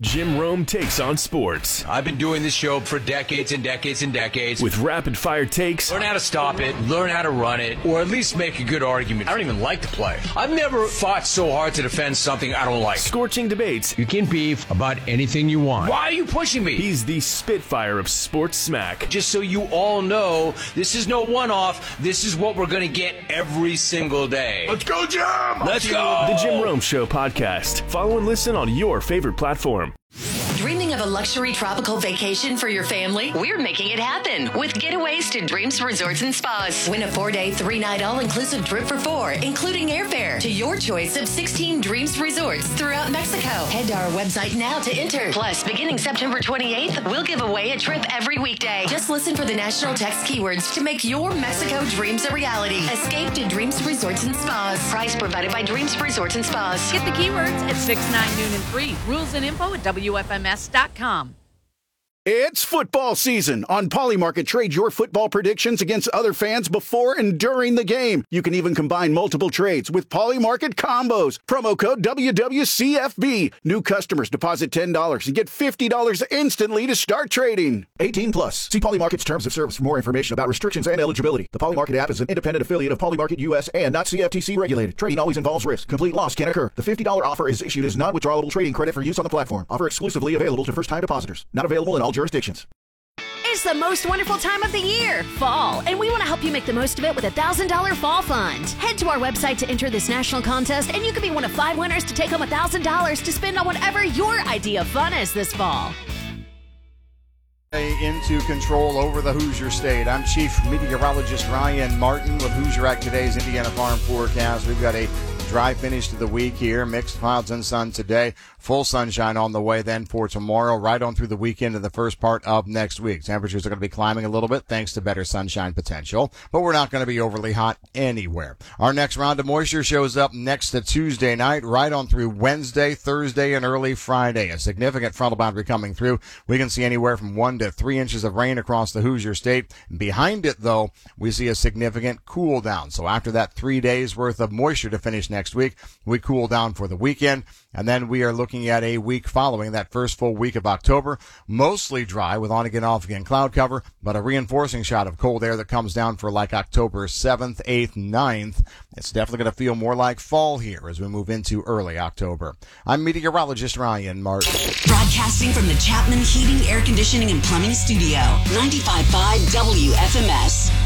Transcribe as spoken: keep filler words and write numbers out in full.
Jim Rome takes on sports. I've been doing this show for decades and decades and decades. With rapid-fire takes. Learn how to stop it, learn how to run it, or at least make a good argument. I don't even like the play. I've never fought so hard to defend something I don't like. Scorching debates. You can beef about anything you want. Why are you pushing me? He's the Spitfire of sports smack. Just so you all know, this is no one-off. This is what we're going to get every single day. Let's go, Jim! Let's go! The Jim Rome Show podcast. Follow and listen on your favorite platform. Dreaming of a luxury tropical vacation for your family? We're making it happen with Getaways to Dreams Resorts and Spas. Win a four-day, three-night all-inclusive trip for four, including airfare, to your choice of sixteen Dreams Resorts throughout Mexico. Head to our website now to enter. Plus, beginning September twenty-eighth, we'll give away a trip every weekday. Just listen for the national text keywords to make your Mexico dreams a reality. Escape to Dreams Resorts and Spas. Price provided by Dreams Resorts and Spas. Get the keywords at six, nine, noon, and three. Rules and info at W F M S dot com. It's football season. On Polymarket, trade your football predictions against other fans before and during the game. You can even combine multiple trades with Polymarket combos. Promo code W W C F B. New customers deposit ten dollars and get fifty dollars instantly to start trading. eighteen plus. See Polymarket's terms of service for more information about restrictions and eligibility. The Polymarket app is an independent affiliate of Polymarket U S and not C F T C regulated. Trading always involves risk. Complete loss can occur. The fifty dollars offer is issued as non-withdrawable trading credit for use on the platform. Offer exclusively available to first-time depositors. Not available in all jurisdictions. It's the most wonderful time of the year, fall, and we want to help you make the most of it with a one thousand dollars Fall Fund. Head to our website to enter this national contest, and you could be one of five winners to take home one thousand dollars to spend on whatever your idea of fun is this fall. Into control over the Hoosier State. I'm Chief Meteorologist Ryan Martin with Hoosier Act Today's Indiana Farm Forecast. We've got a dry finish to the week here. Mixed clouds and sun today. Full sunshine on the way then for tomorrow, right on through the weekend and the first part of next week. Temperatures are going to be climbing a little bit thanks to better sunshine potential, but we're not going to be overly hot anywhere. Our next round of moisture shows up next to Tuesday night, right on through Wednesday, Thursday, and early Friday. A significant frontal boundary coming through. We can see anywhere from one to three inches of rain across the Hoosier State. Behind it, though, we see a significant cool down. So after that three days worth of moisture to finish next week, we cool down for the weekend. And then we are looking at a week following that first full week of October, mostly dry with on-again, off-again cloud cover, but a reinforcing shot of cold air that comes down for like October seventh, eighth, ninth. It's definitely going to feel more like fall here as we move into early October. I'm meteorologist Ryan Martin. Broadcasting from the Chapman Heating, Air Conditioning, and Plumbing Studio, ninety-five point five W F M S.